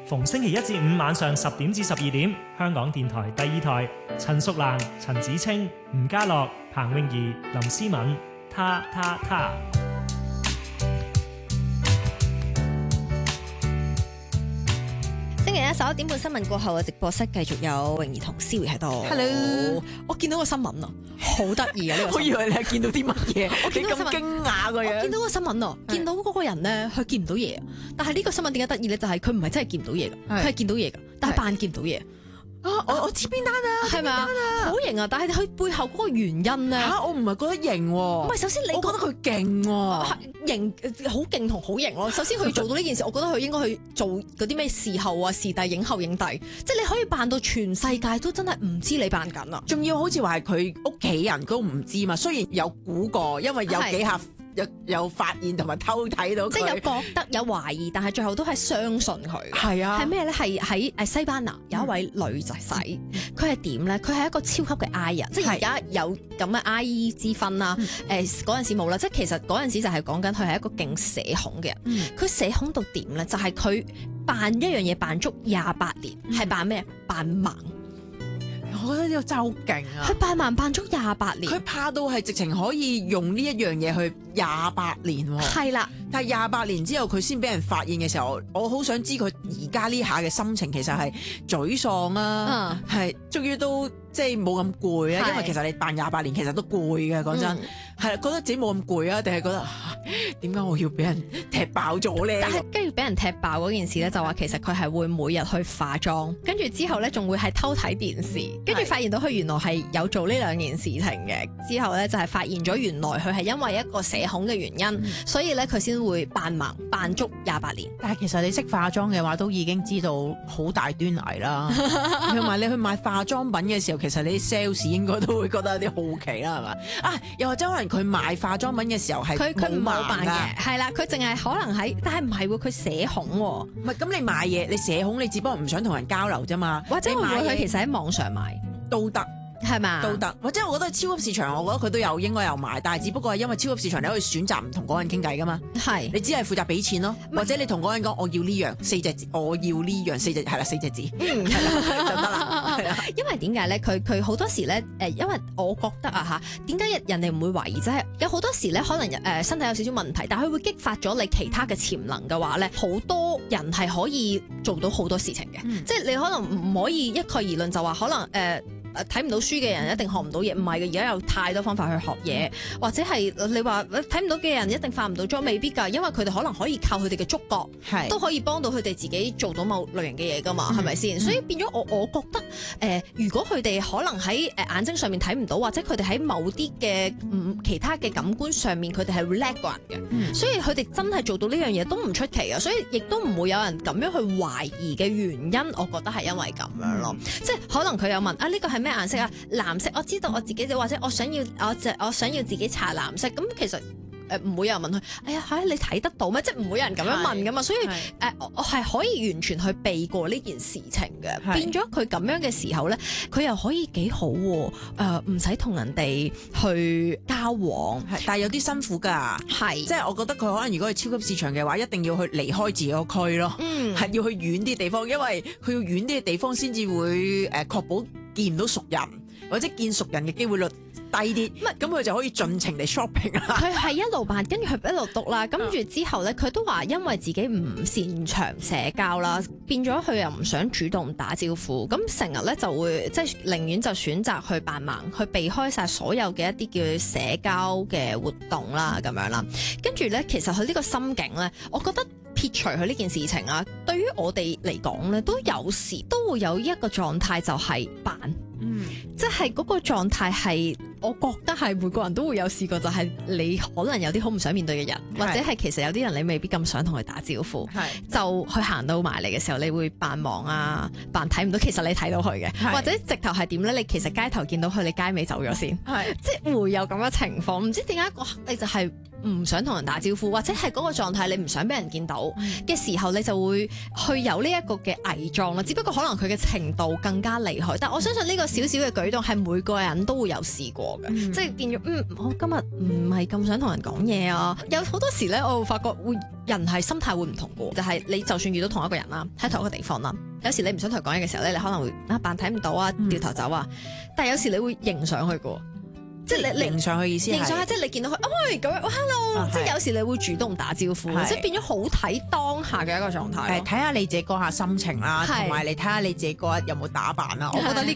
逢星期一至五晚上10點至12點，香港電台第二台，陳淑蘭、陳子清、吳家樂、彭詠儀、林思敏，他。 星期一11點半新聞過後嘅直播室繼續有詠儀同思維喺度。 Hello， 我見到個新聞啊，好得意啊！呢個我以為你係見到啲乜嘢，你咁驚訝個樣。 我見到個新聞啊，見到嗰個人咧，佢見唔到嘢，但係呢個新聞點解得意咧？就係佢唔係真係見唔到嘢㗎，佢係見到嘢㗎，但係扮見唔到嘢。 我知邊單啊， 係咪啊？好型啊！但係佢背後嗰個原因咧， 我唔係覺得型喎。 唔係，首先你我覺得佢勁喎， 型好勁同好型咯。首先佢做到呢件事，我覺得佢應該去做嗰啲咩視後啊、視帝、影後、影帝，即係你可以扮到全世界都真係唔知你扮緊啊！ 仲要好似話係佢屋企人都唔知嘛。雖然有估過，因為有幾下有發現同埋偷睇到佢， 即係有覺得有懷疑，但係最後都係相信佢。 係啊， 係咩咧？係喺西班牙有一位女仔仔，佢係點咧？佢係一個超級嘅 I 人，即係而家有咁嘅 I 之分啦。嗰陣時冇啦，即係其實嗰陣時就係講緊佢係一個勁社恐嘅人。佢社恐到點咧？就係佢扮一樣嘢扮足28年，係扮咩？扮盲。 我覺得呢個真係好勁啊！ 佢扮盲扮足28年， 佢怕到係直情可以用呢一樣嘢去28年喎。 係啦， 但係28年之後佢先俾人發現嘅時候，我好想知佢而家呢下嘅心情其實係沮喪啊，係終於都即係冇咁攰啊。因為其實你扮28年其實都攰嘅，講真係啦，覺得自己冇咁攰啊，定係覺得點解我要俾人踢爆咗咧？ 但係跟住俾人踢爆嗰件事咧，就話其實佢係會每日去化妝，跟住之後咧仲會係偷睇電視，跟住發現到佢原來係有做呢兩件事情嘅。之後咧就係發現咗原來佢係因為一個社恐嘅原因，所以咧佢先會扮盲扮足28年。 但係其實你識化妝嘅話，都已經知道好大端倪啦。 同埋你去買化妝品嘅時候，其實你 sales 應該都會覺得有啲好奇啦，係嘛？又或者可能佢賣化妝品嘅時候係佢唔冇冇扮嘅，係啦，佢淨係可能喺，但係唔係喎，佢社恐喎。 唔係咁你買嘢，你社恐，你只不過唔想同人交流啫嘛。 或者會唔會佢其實喺網上買都得。 係嘛？ 都得，或者我覺得超級市場，我覺得佢都有應該有賣，但係只不過係因為超級市場你可以選擇唔同嗰個人傾偈噶嘛， 係你只係負責俾錢咯，或者你同嗰個人講我要呢樣4隻字，我要呢樣4隻係啦4隻字，係啦就得啦，係啦。 因為點解咧？佢好多時咧因為我覺得啊嚇，點解人哋唔會懷疑？即係有好多時咧，可能身體有少少問題，但係佢會激發咗你其他嘅潛能嘅話咧，好多人係可以做到好多事情嘅，即係你可能唔可以一概而論就話可能睇唔到書嘅人一定學唔到嘢，唔係嘅。而家有太多方法去學嘢，或者係你話睇唔到嘅人一定化唔到妝，未必㗎，因為佢哋可能可以靠佢哋嘅觸覺，都可以幫到佢哋自己做到某類型嘅嘢㗎嘛，係咪先？所以變咗我覺得如果佢哋可能喺眼睛上面睇唔到，或者佢哋喺某啲嘅其他嘅感官上面，佢哋係會叻過人嘅，所以佢哋真係做到呢樣嘢都唔出奇啊！所以亦都唔會有人咁樣去懷疑嘅原因，我覺得係因為咁樣咯，即係可能佢有問呢個係咩顏色啊？藍色，我知道我自己，或者我想要自己搽藍色，咁其實唔會有人問佢，哎呀你睇得到咩？即係唔會有人咁樣問噶嘛，所以我係可以完全去避過呢件事情嘅，變咗佢咁樣嘅時候咧，佢又可以幾好喎，唔使同人哋去交往， 但係有啲辛苦㗎，即係我覺得佢可能如果係超級市場嘅話，一定要去離開自己個區咯，係要去遠啲地方，因為佢要遠啲嘅地方先至會確保見唔到熟人，或者見熟人嘅機會率低啲，咁佢就可以盡情嚟 shopping 啦。 佢係一路扮，跟住佢一路讀啦，跟住之後咧，佢都話因為自己唔擅長社交啦，變咗佢又唔想主動打招呼，咁成日咧就會即係寧願就選擇去扮盲，去避開晒所有嘅一啲叫社交嘅活動啦，咁樣啦。跟住咧，其實佢呢個心境咧，我覺得撇除佢呢件事情啊，對於我哋嚟講咧，都有時都會有一個狀態就係扮。即係嗰個狀態係，我覺得係每個人都會有試過，就係你可能有啲好唔想面對嘅人，或者係其實有啲人你未必咁想同佢打招呼，就去行到埋嚟嘅時候，你會扮忙啊，扮睇唔到，其實你睇到佢嘅，或者直頭係點咧？你其實街頭見到佢，你街尾走咗先，即係會有咁嘅情況。唔知點解嗰刻你就係唔想同人打招呼，或者係嗰個狀態你唔想俾人見到嘅時候，你就會去有呢一個嘅偽裝啦。只不過可能佢嘅程度更加厲害，但我相信呢個小小嘅舉動係每個人都會有試過嘅，即係變咗我今日唔係咁想同人講嘢啊。有好多時咧，我會發覺人係心態會唔同嘅，就係你就算遇到同一個人啦，喺同一個地方啦，有時你唔想同佢講嘢嘅時候咧，你可能會扮睇唔到啊，掉頭走啊，但係有時你會迎上去嘅。即係你迎上去意思係迎上去，即係你見到佢，咁樣 hello，即係有時你會主動打招呼，即係變咗好睇當下嘅一個狀態。 睇下你自己嗰下心情啦，同埋你睇下你自己嗰日有冇打扮啦。我覺得呢